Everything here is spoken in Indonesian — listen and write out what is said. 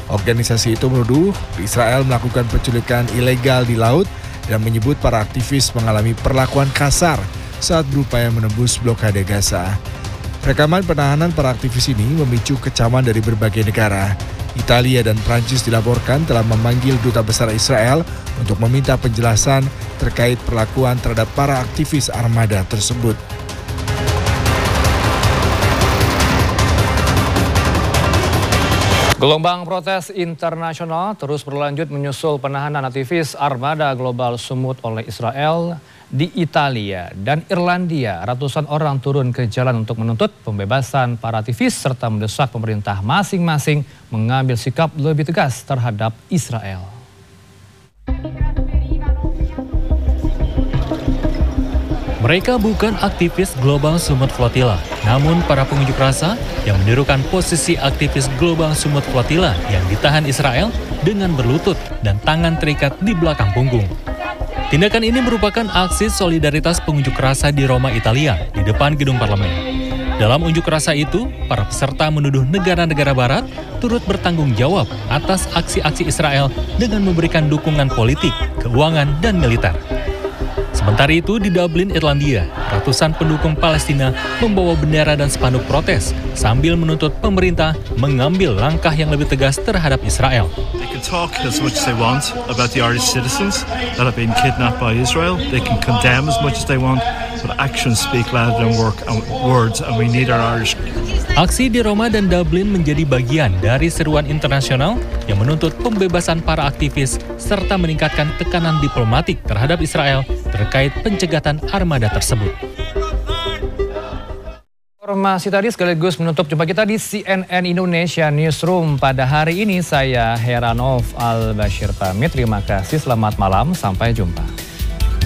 Organisasi itu menuduh Israel melakukan penculikan ilegal di laut dan menyebut para aktivis mengalami perlakuan kasar saat berupaya menembus blokade Gaza. Rekaman penahanan para aktivis ini memicu kecaman dari berbagai negara. Italia dan Prancis dilaporkan telah memanggil Duta Besar Israel untuk meminta penjelasan terkait perlakuan terhadap para aktivis armada tersebut. Gelombang protes internasional terus berlanjut menyusul penahanan aktivis armada global Sumut oleh Israel di Italia dan Irlandia. Ratusan orang turun ke jalan untuk menuntut pembebasan para aktivis serta mendesak pemerintah masing-masing mengambil sikap lebih tegas terhadap Israel. Mereka bukan aktivis Global Sumut Flotilla, namun para pengunjuk rasa yang menirukan posisi aktivis Global Sumut Flotilla yang ditahan Israel dengan berlutut dan tangan terikat di belakang punggung. Tindakan ini merupakan aksi solidaritas pengunjuk rasa di Roma, Italia, di depan gedung parlemen. Dalam unjuk rasa itu, para peserta menuduh negara-negara barat turut bertanggung jawab atas aksi-aksi Israel dengan memberikan dukungan politik, keuangan, dan militer. Sementara itu, di Dublin, Irlandia, ratusan pendukung Palestina membawa bendera dan spanduk protes sambil menuntut pemerintah mengambil langkah yang lebih tegas terhadap Israel. They can talk as much as they want about the Irish citizens that have been kidnapped by Israel. They can condemn as much as they want, but actions speak louder than words, and we need our Irish. Aksi di Roma dan Dublin menjadi bagian dari seruan internasional yang menuntut pembebasan para aktivis serta meningkatkan tekanan diplomatik terhadap Israel terkait pencegatan armada tersebut. Informasi tadi sekaligus menutup jumpa kita di CNN Indonesia Newsroom pada hari ini. Saya Heranov Al-Bashir pamit. Terima kasih, selamat malam, sampai jumpa.